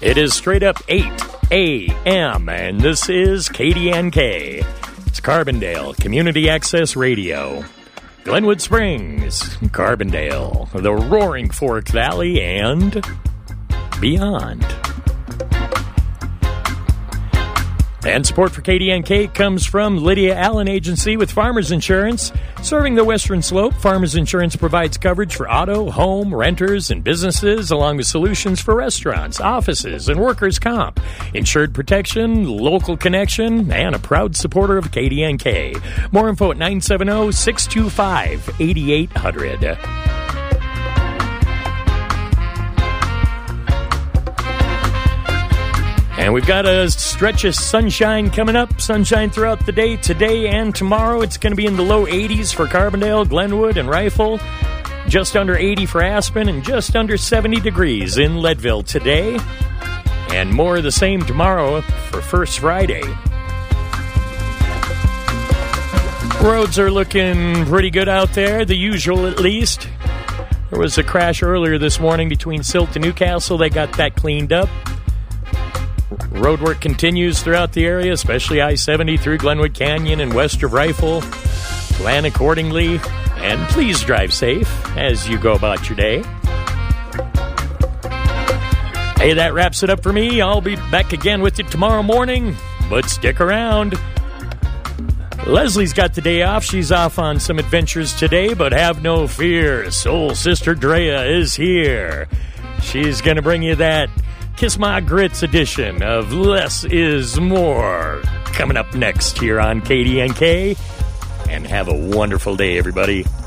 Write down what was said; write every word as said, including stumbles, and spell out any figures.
It is straight up eight a.m., and this is K D N K. It's Carbondale Community Access Radio. Glenwood Springs, Carbondale, the Roaring Fork Valley, and beyond. And support for K D N K comes from Lydia Allen Agency with Farmers Insurance. Serving the Western Slope, Farmers Insurance provides coverage for auto, home, renters, and businesses, along with solutions for restaurants, offices, and workers' comp. Insured protection, local connection, and a proud supporter of K D N K. More info at nine seven zero, six two five, eight eight zero zero. And we've got a stretch of sunshine coming up. Sunshine throughout the day, today and tomorrow. It's going to be in the low eighties for Carbondale, Glenwood, and Rifle. Just under eighty for Aspen, and just under seventy degrees in Leadville today. And more of the same tomorrow for First Friday. Roads are looking pretty good out there, the usual at least. There was a crash earlier this morning between Silt and Newcastle. They got that cleaned up. Road work continues throughout the area, especially I seventy through Glenwood Canyon and west of Rifle. Plan accordingly, and please drive safe as you go about your day. Hey, that wraps it up for me. I'll be back again with you tomorrow morning, but stick around. Leslie's got the day off. She's off on some adventures today, but have no fear. Soul Sister Drea is here. She's going to bring you that Kiss My Grits edition of Less is More coming up next here on K D N K. And have a wonderful day, everybody.